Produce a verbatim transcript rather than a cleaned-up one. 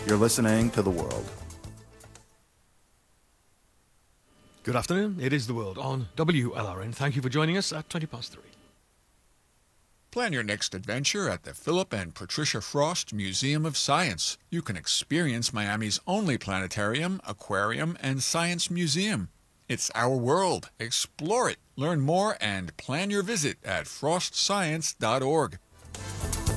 You're listening to The World. Good afternoon. It is The World on W L R N. Thank you for joining us at twenty past three. Plan your next adventure at the Philip and Patricia Frost Museum of Science. You can experience Miami's only planetarium, aquarium, and science museum. It's our world. Explore it. Learn more and plan your visit at frost science dot org.